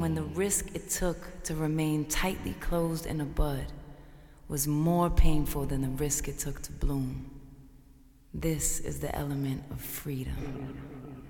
when the risk it took to remain tightly closed in a bud was more painful than the risk it took to bloom. This is the element of freedom.